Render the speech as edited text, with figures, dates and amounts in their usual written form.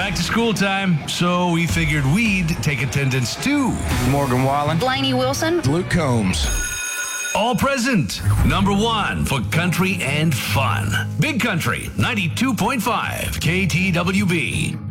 back to school time, so we figured we'd take attendance too. Morgan Wallen. Blaney Wilson. Luke Combs. All present. Number one for country and fun. Big Country, 92.5 KTWB.